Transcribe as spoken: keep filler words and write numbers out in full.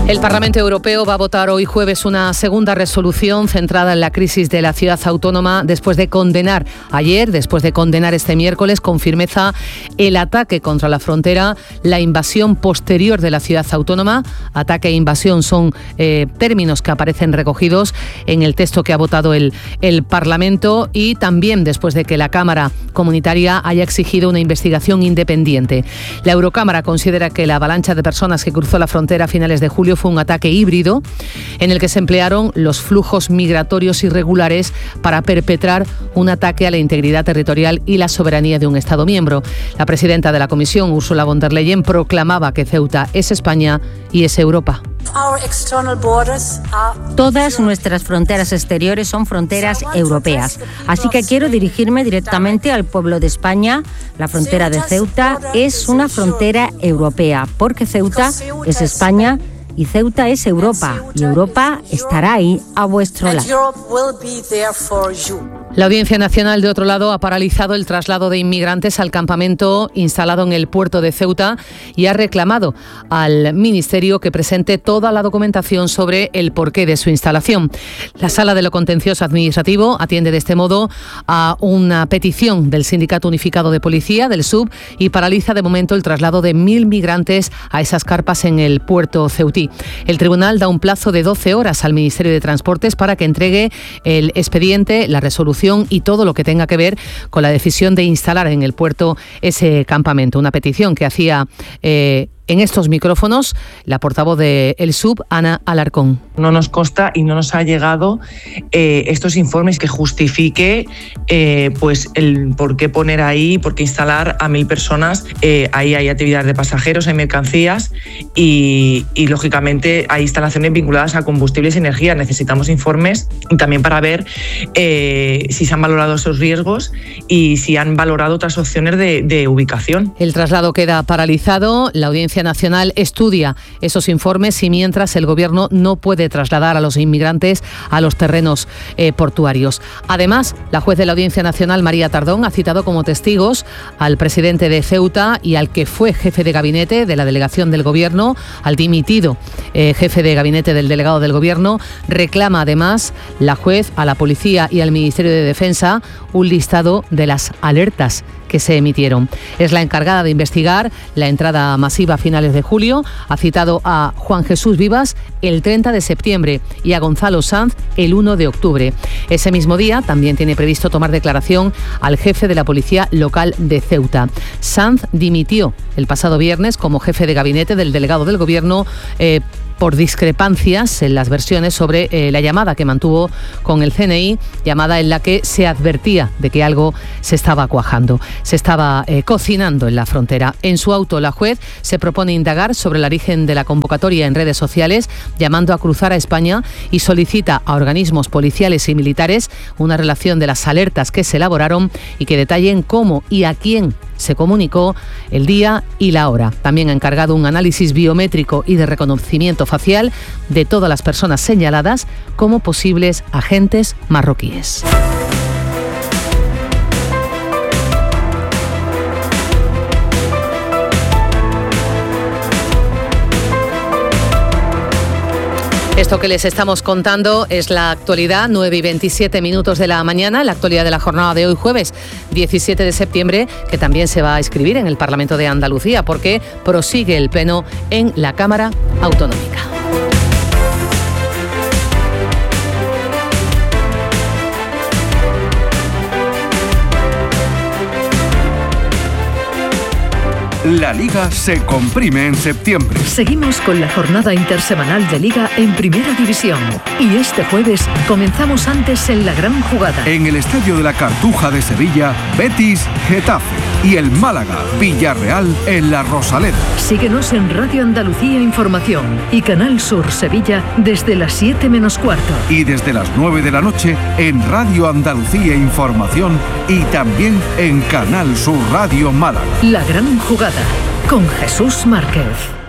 El Parlamento Europeo va a votar hoy jueves una segunda resolución centrada en la crisis de la ciudad autónoma después de condenar ayer, después de condenar este miércoles con firmeza el ataque contra la frontera, la invasión posterior de la ciudad autónoma. Ataque e invasión son eh, términos que aparecen recogidos en el texto que ha votado el, el Parlamento, y también después de que la Cámara Comunitaria haya exigido una investigación independiente. La Eurocámara considera que la avalancha de personas que cruzó la frontera a finales de julio fue un ataque híbrido en el que se emplearon los flujos migratorios irregulares para perpetrar un ataque a la integridad territorial y la soberanía de un Estado miembro. La presidenta de la Comisión, Ursula von der Leyen, proclamaba que Ceuta es España y es Europa. Todas nuestras fronteras exteriores son fronteras europeas, así que quiero dirigirme directamente al pueblo de España. La frontera de Ceuta es una frontera europea, porque Ceuta es España y Ceuta es Europa, y Europa estará ahí a vuestro lado. La Audiencia Nacional, de otro lado, ha paralizado el traslado de inmigrantes al campamento instalado en el puerto de Ceuta y ha reclamado al Ministerio que presente toda la documentación sobre el porqué de su instalación. La Sala de lo Contencioso Administrativo atiende de este modo a una petición del Sindicato Unificado de Policía, del S U B, y paraliza de momento el traslado de mil migrantes a esas carpas en el puerto ceutí. El tribunal da un plazo de doce horas al Ministerio de Transportes para que entregue el expediente, la resolución y todo lo que tenga que ver con la decisión de instalar en el puerto ese campamento. Una petición que hacía eh, en estos micrófonos la portavoz de el S U B, Ana Alarcón. No nos consta y no nos ha llegado eh, estos informes que justifique eh, pues el por qué poner ahí, por qué instalar a mil personas. Eh, ahí hay actividades de pasajeros, hay mercancías y, y lógicamente hay instalaciones vinculadas a combustibles y energía. Necesitamos informes y también para ver eh, si se han valorado esos riesgos y si han valorado otras opciones de, de ubicación. El traslado queda paralizado. La Audiencia Nacional estudia esos informes y mientras el Gobierno no puede trasladar a los inmigrantes a los terrenos eh, portuarios. Además, la juez de la Audiencia Nacional, María Tardón, ha citado como testigos al presidente de Ceuta y al que fue jefe de gabinete de la delegación del Gobierno, al dimitido eh, jefe de gabinete del delegado del Gobierno. Reclama además la juez a la policía y al Ministerio de Defensa un listado de las alertas que se emitieron. Es la encargada de investigar la entrada masiva a finales de julio. Ha citado a Juan Jesús Vivas el treinta de septiembre y a Gonzalo Sanz el uno de octubre. Ese mismo día también tiene previsto tomar declaración al jefe de la policía local de Ceuta. Sanz dimitió el pasado viernes como jefe de gabinete del delegado del Gobierno eh, por discrepancias en las versiones sobre eh, la llamada que mantuvo con el C N I, llamada en la que se advertía de que algo se estaba cuajando, se estaba eh, cocinando en la frontera. En su auto, la juez se propone indagar sobre el origen de la convocatoria en redes sociales, llamando a cruzar a España, y solicita a organismos policiales y militares una relación de las alertas que se elaboraron y que detallen cómo y a quién se comunicó el día y la hora. También ha encargado un análisis biométrico y de reconocimiento facial de todas las personas señaladas como posibles agentes marroquíes. Esto que les estamos contando es la actualidad, nueve y veintisiete minutos de la mañana, la actualidad de la jornada de hoy, jueves diecisiete de septiembre, que también se va a escribir en el Parlamento de Andalucía, porque prosigue el pleno en la Cámara Autonómica. La Liga se comprime en septiembre. Seguimos con la jornada intersemanal de Liga en Primera División. Y este jueves comenzamos antes en la gran jugada. En el Estadio de la Cartuja de Sevilla, Betis, Getafe. Y el Málaga, Villarreal en la Rosaleda. Síguenos en Radio Andalucía Información y Canal Sur Sevilla desde las siete menos cuarto. Y desde las nueve de la noche en Radio Andalucía Información y también en Canal Sur Radio Málaga. La gran jugada con Jesús Márquez.